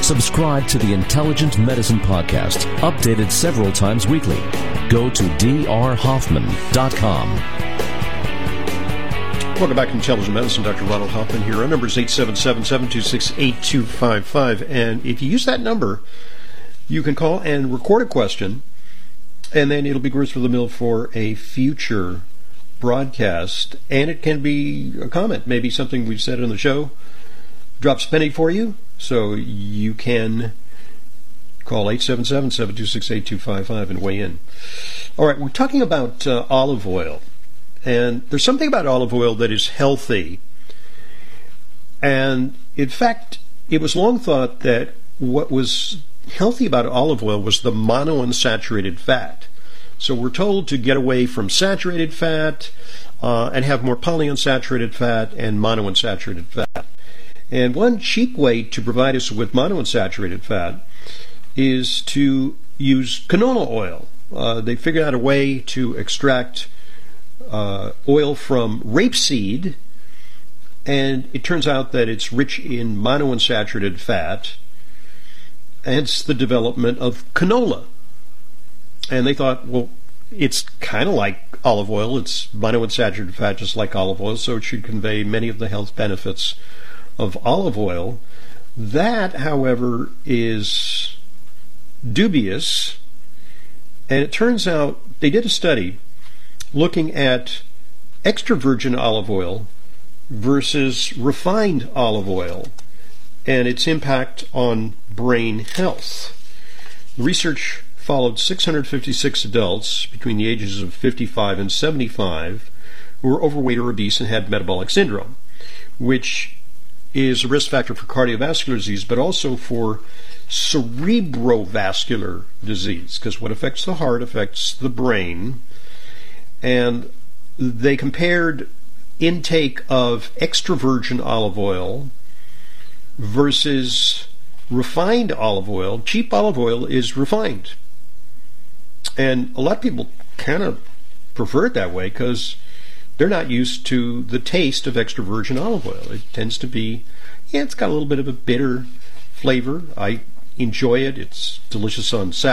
Subscribe to the Intelligent Medicine Podcast, updated several times weekly. Go to drhoffman.com. Welcome back to Intelligent Medicine. Dr. Ronald Hoffman here. Our number is 877-726-8255. And if you use that number, you can call and record a question, and then it'll be grist for the mill for a future broadcast. And it can be a comment, maybe something we've said on the show drops a penny for you. So you can call 877-726-8255 and weigh in. All right, we're talking about olive oil. And there's something about olive oil that is healthy. And in fact, it was long thought that what was healthy about olive oil was the monounsaturated fat. So we're told to get away from saturated fat and have more polyunsaturated fat and monounsaturated fat. And one cheap way to provide us with monounsaturated fat is to use canola oil. They figured out a way to extract oil from rapeseed, and it turns out that it's rich in monounsaturated fat, hence the development of canola. And they thought, well, it's kind of like olive oil. It's monounsaturated fat just like olive oil, so it should convey many of the health benefits of olive oil. That, however, is dubious, and it turns out they did a study looking at extra virgin olive oil versus refined olive oil and its impact on brain health. The research followed 656 adults between the ages of 55 and 75 who were overweight or obese and had metabolic syndrome, which is a risk factor for cardiovascular disease, but also for cerebrovascular disease, because what affects the heart affects the brain. And they compared intake of extra virgin olive oil versus refined olive oil. Cheap olive oil is refined. And a lot of people kind of prefer it that way because they're not used to the taste of extra virgin olive oil. It tends to be, it's got a little bit of a bitter flavor. I enjoy it. It's delicious on salad.